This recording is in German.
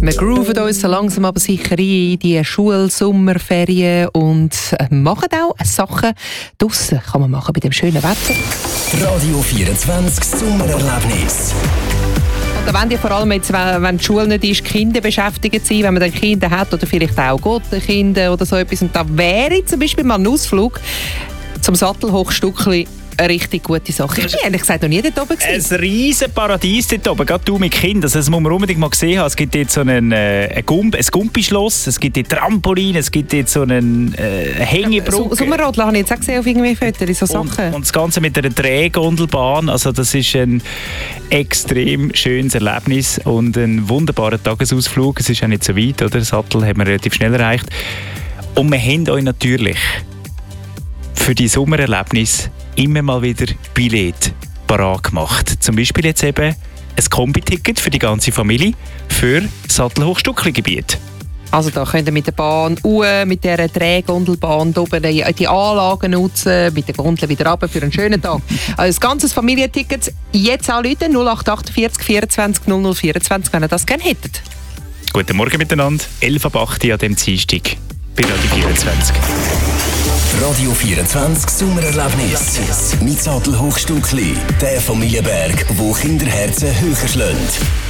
Wir grooven uns so langsam aber sicher ein in die Schul-Sommerferien und machen auch Sachen draussen. Kann man machen bei dem schönen Wetter. Radio 24 Sommererlebnis. Und da wollen ja vor allem jetzt, wenn die Schule nicht ist, Kinder beschäftigt sein, wenn man dann Kinder hat oder vielleicht auch Gottenkinder oder so etwas. Und da wäre zum Beispiel mal ein Ausflug zum Sattelhochstückli eine richtig gute Sache. Ich bin ehrlich gesagt noch nie dort oben gewesen. Ein riesen Paradies dort oben, gerade du mit Kindern. Also das muss man unbedingt mal gesehen haben. Es gibt dort so ein Gumpischloss, es gibt dort Trampolin, es gibt dort so einen Hängebrücke. Sommerradler habe ich jetzt auch gesehen auf irgendwie Fotos, so Sachen. Und das Ganze mit einer Drehgondelbahn. Also das ist ein extrem schönes Erlebnis und ein wunderbarer Tagesausflug. Es ist auch nicht so weit, oder? Den Sattel haben wir relativ schnell erreicht. Und wir haben euch natürlich für die Sommererlebnis immer mal wieder Billett parat gemacht. Zum Beispiel jetzt eben ein Kombi-Ticket für die ganze Familie für Sattelhochstückli-Gebiet. Also da könnt ihr mit der Bahn mit dieser Drehgondelbahn oben die Anlagen nutzen, mit der Gondel wieder runter für einen schönen Tag. Also das ganze Familienticket jetzt anrufen, 0848 24 00 24, wenn ihr das gerne hättet. Guten Morgen miteinander, 11 ab 8 an dem Dienstag bei Radio 24. Radio 24 Sommererlebnis. Mit Sattelhochstückli, der Familienberg, wo Kinderherzen höher schlägt.